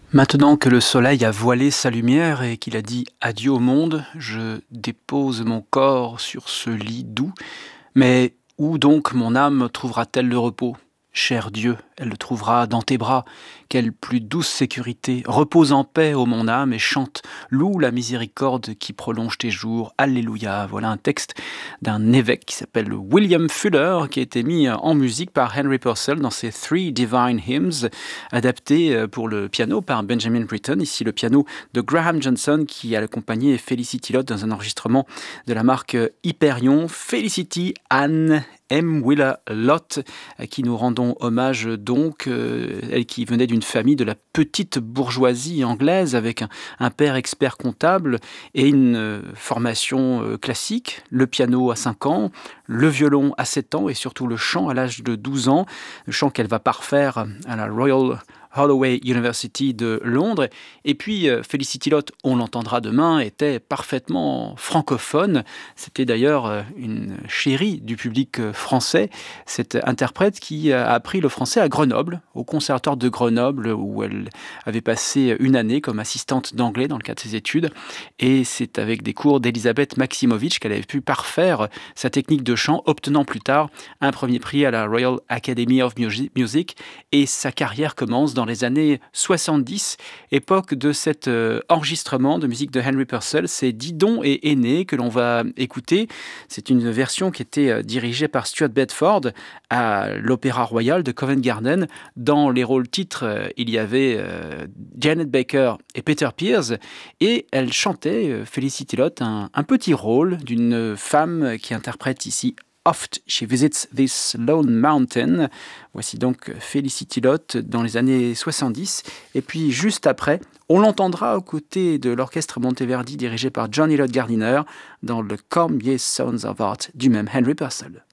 Maintenant que le soleil a voilé sa lumière et qu'il a dit adieu au monde, je dépose mon corps sur ce lit doux. Mais où donc mon âme trouvera-t-elle le repos ? Cher Dieu, elle le trouvera dans tes bras. Quelle plus douce sécurité. Repose en paix, ô mon âme, et chante. Loue la miséricorde qui prolonge tes jours. Alléluia. Voilà un texte d'un évêque qui s'appelle William Fuller, qui a été mis en musique par Henry Purcell dans ses Three Divine Hymns, adapté pour le piano par Benjamin Britten. Ici, le piano de Graham Johnson, qui a accompagné Felicity Lott dans un enregistrement de la marque Hyperion. Felicity Anne M. Wheeler Lott, à qui nous rendons hommage donc, elle qui venait d'une famille de la petite bourgeoisie anglaise avec un père expert comptable et une formation classique, le piano à 5 ans, le violon à 7 ans et surtout le chant à l'âge de 12 ans, le chant qu'elle va parfaire à la Royal Holloway University de Londres. Et puis Felicity Lott, on l'entendra demain, était parfaitement francophone. C'était d'ailleurs une chérie du public français, cette interprète qui a appris le français à Grenoble, au conservatoire de Grenoble, où elle avait passé une année comme assistante d'anglais dans le cadre de ses études. Et c'est avec des cours d'Elisabeth Maximovic qu'elle avait pu parfaire sa technique de chant, obtenant plus tard un premier prix à la Royal Academy of Music. Et sa carrière commence dans les années 70, époque de cet enregistrement de musique de Henry Purcell. C'est Didon et Aîné que l'on va écouter. C'est une version qui était dirigée par Stuart Bedford à l'Opéra Royal de Covent Garden. Dans les rôles titres, il y avait Janet Baker et Peter Pears, et elle chantait, Felicity Lott, un petit rôle d'une femme qui interprète ici Oft She Visits This Lone Mountain. Voici donc Felicity Lott dans les années 70. Et puis juste après, on l'entendra aux côtés de l'orchestre Monteverdi dirigé par John Elliott Gardiner dans le Come Ye Sons of Art du même Henry Purcell.